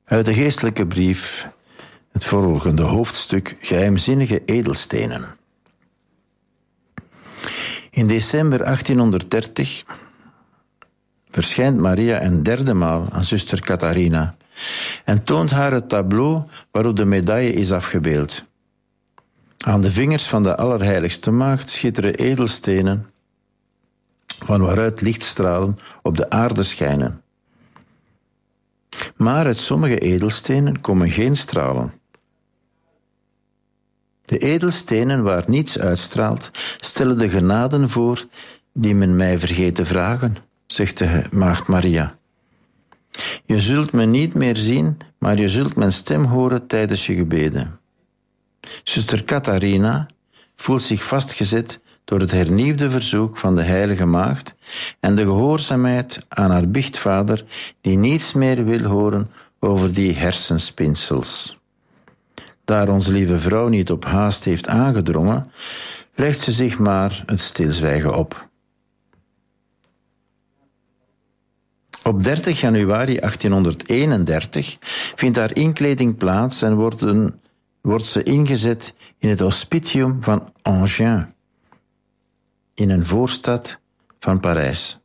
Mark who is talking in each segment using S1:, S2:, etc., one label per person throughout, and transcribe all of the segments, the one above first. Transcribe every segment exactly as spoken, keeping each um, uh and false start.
S1: Uit de geestelijke brief het volgende hoofdstuk geheimzinnige edelstenen. In december achttienhonderddertig verschijnt Maria een derde maal aan zuster Catharina en toont haar het tableau waarop de medaille is afgebeeld. Aan de vingers van de Allerheiligste Maagd schitteren edelstenen, van waaruit lichtstralen op de aarde schijnen. Maar uit sommige edelstenen komen geen stralen. De edelstenen waar niets uitstraalt, stellen de genaden voor die men mij vergeet te vragen, zegt de maagd Maria. Je zult me niet meer zien, maar je zult mijn stem horen tijdens je gebeden. Zuster Catharina voelt zich vastgezet door het hernieuwde verzoek van de Heilige Maagd en de gehoorzaamheid aan haar biechtvader, die niets meer wil horen over die hersenspinsels. Daar onze lieve vrouw niet op haast heeft aangedrongen, legt ze zich maar het stilzwijgen op. Op dertig januari achttienhonderdeenendertig vindt haar inkleding plaats en worden, wordt ze ingezet in het hospitium van Enghien, in een voorstad van Parijs.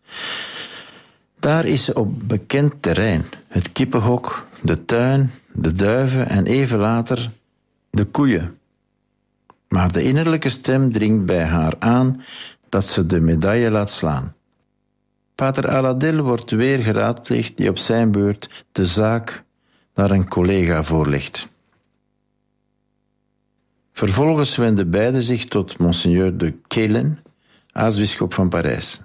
S1: Daar is ze op bekend terrein, het kippenhok, de tuin, de duiven en even later de koeien. Maar de innerlijke stem dringt bij haar aan dat ze de medaille laat slaan. Pater Aladil wordt weer geraadpleegd, die op zijn beurt de zaak naar een collega voorlegt. Vervolgens wenden beiden zich tot monseigneur de Quélen, aartsbisschop van Parijs.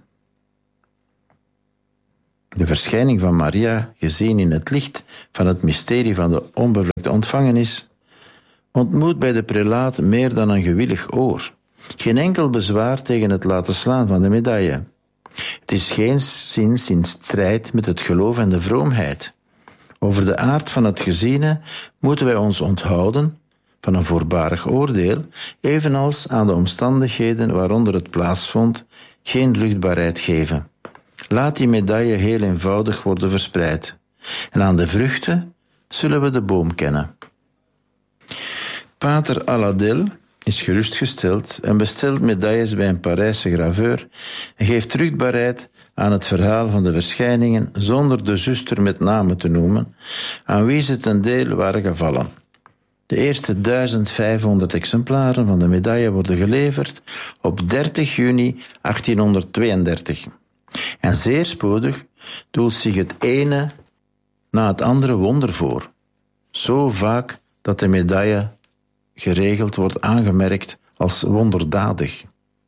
S1: De verschijning van Maria, gezien in het licht van het mysterie van de onbevlekte ontvangenis, ontmoet bij de prelaat meer dan een gewillig oor. Geen enkel bezwaar tegen het laten slaan van de medaille. Het is geenszins in strijd met het geloof en de vroomheid. Over de aard van het geziene moeten wij ons onthouden van een voorbarig oordeel, evenals aan de omstandigheden waaronder het plaatsvond geen luchtbaarheid geven. Laat die medaille heel eenvoudig worden verspreid. En aan de vruchten zullen we de boom kennen. Pater Aladil is gerustgesteld en bestelt medailles bij een Parijse graveur en geeft luchtbaarheid aan het verhaal van de verschijningen zonder de zuster met name te noemen, aan wie ze ten deel waren gevallen. De eerste duizend vijfhonderd exemplaren van de medaille worden geleverd op dertig juni achttienhonderdtweeëndertig. En zeer spoedig doet zich het ene na het andere wonder voor. Zo vaak dat de medaille geregeld wordt aangemerkt als wonderdadig.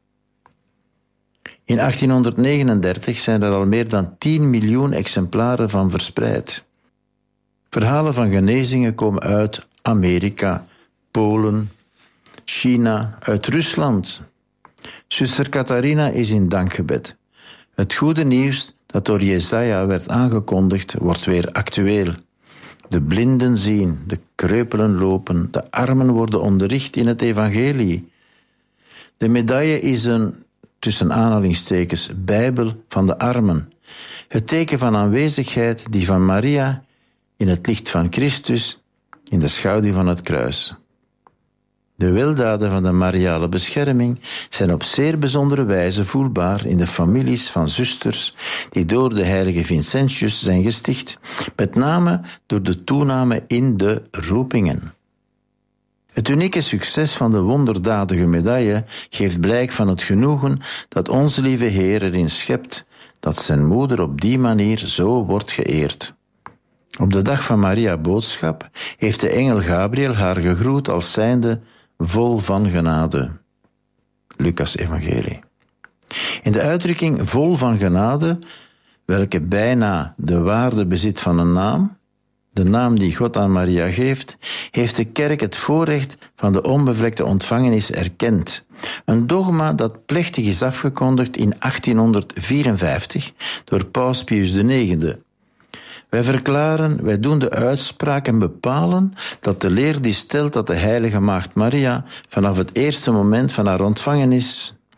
S1: In achttienhonderdnegenendertig zijn er al meer dan tien miljoen exemplaren van verspreid. Verhalen van genezingen komen uit Amerika, Polen, China, uit Rusland. Zuster Catharina is in dankgebed. Het goede nieuws dat door Jesaja werd aangekondigd, wordt weer actueel. De blinden zien, de kreupelen lopen, de armen worden onderricht in het evangelie. De medaille is een, tussen aanhalingstekens, bijbel van de armen. Het teken van aanwezigheid die van Maria in het licht van Christus, in de schaduw van het kruis. De weldaden van de mariale bescherming zijn op zeer bijzondere wijze voelbaar in de families van zusters die door de heilige Vincentius zijn gesticht, met name door de toename in de roepingen. Het unieke succes van de wonderdadige medaille geeft blijk van het genoegen dat onze lieve Heer erin schept dat zijn moeder op die manier zo wordt geëerd. Op de dag van Maria boodschap heeft de engel Gabriel haar gegroet als zijnde vol van genade. Lucas Evangelie. In de uitdrukking vol van genade, welke bijna de waarde bezit van een naam, de naam die God aan Maria geeft, heeft de kerk het voorrecht van de onbevlekte ontvangenis erkend. Een dogma dat plechtig is afgekondigd in achttienhonderdvierenvijftig door Paus Pius de negende. Wij verklaren, wij doen de uitspraak en bepalen dat de leer die stelt dat de heilige maagd Maria vanaf het eerste moment van haar ontvangenis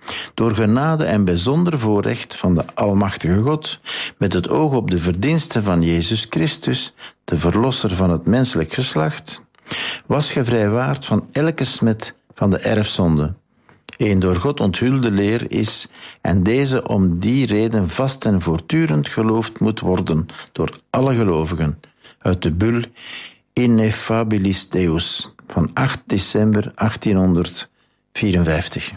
S1: Door genade en bijzonder voorrecht van de Almachtige God, met het oog op de verdiensten van Jezus Christus, de verlosser van het menselijk geslacht, was ge vrijwaard van elke smet van de erfzonde. Een door God onthulde leer is, en deze om die reden vast en voortdurend geloofd moet worden door alle gelovigen, uit de bul Ineffabilis Deus van acht december achttienhonderdvierenvijftig.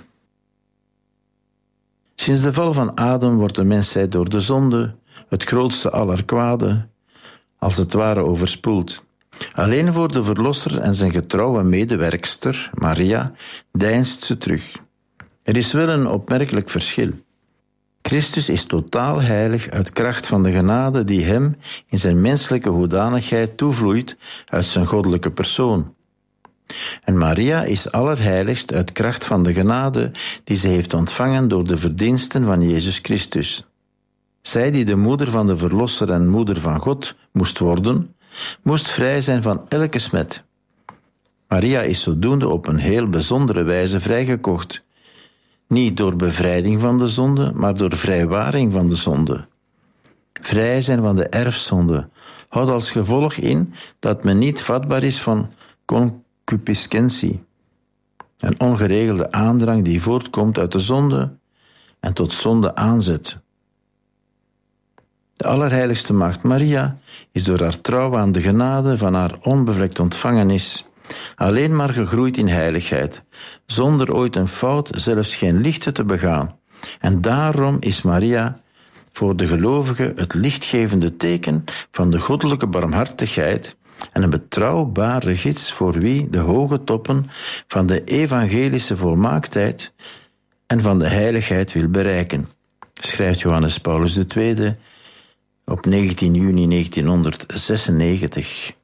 S1: Sinds de val van Adam wordt de mensheid door de zonde, het grootste aller kwade, als het ware overspoeld. Alleen voor de Verlosser en zijn getrouwe medewerkster, Maria, deinst ze terug. Er is wel een opmerkelijk verschil. Christus is totaal heilig uit kracht van de genade die hem in zijn menselijke hoedanigheid toevloeit uit zijn goddelijke persoon. En Maria is allerheiligst uit kracht van de genade die ze heeft ontvangen door de verdiensten van Jezus Christus. Zij die de moeder van de Verlosser en moeder van God moest worden, moest vrij zijn van elke smet. Maria is zodoende op een heel bijzondere wijze vrijgekocht. Niet door bevrijding van de zonde, maar door vrijwaring van de zonde. Vrij zijn van de erfzonde houdt als gevolg in dat men niet vatbaar is van concupiscentie, een ongeregelde aandrang die voortkomt uit de zonde en tot zonde aanzet. De Allerheiligste Maagd Maria is door haar trouw aan de genade van haar onbevlekt ontvangenis alleen maar gegroeid in heiligheid, zonder ooit een fout, zelfs geen lichte te begaan. En daarom is Maria voor de gelovigen het lichtgevende teken van de goddelijke barmhartigheid en een betrouwbare gids voor wie de hoge toppen van de evangelische volmaaktheid en van de heiligheid wil bereiken, schrijft Johannes Paulus de Tweede op negentien juni negentienhonderdzesennegentig.